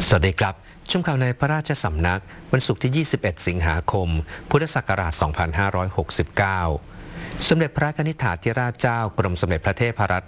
สวัสดีครับชมข่าวในพระราชสำนักวันศุกร์ที่ 21 สิงหาคม พุทธศักราช 2569 สมเด็จพระกนิษฐาธิราชเจ้ากรมสมเด็จพระเทพรัตน